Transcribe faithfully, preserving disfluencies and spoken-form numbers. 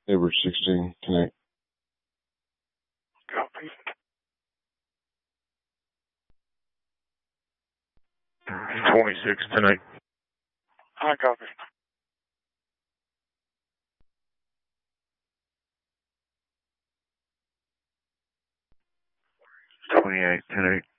Neighbor sixteen, tonight. Copy. twenty-six tonight. I copy. twenty-eight tonight.